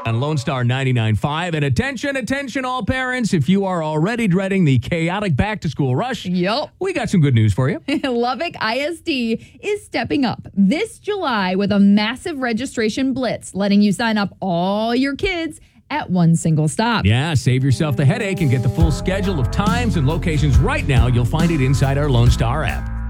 On Lone Star 99.5. And attention, all parents. If you are already dreading the chaotic back-to-school rush, Yep. we got some good news for you. Lubbock ISD is stepping up this July with a massive registration blitz, letting you sign up all your kids at one single stop. Yeah, save yourself the headache and get the full schedule of times and locations right now. You'll find it inside our Lone Star app.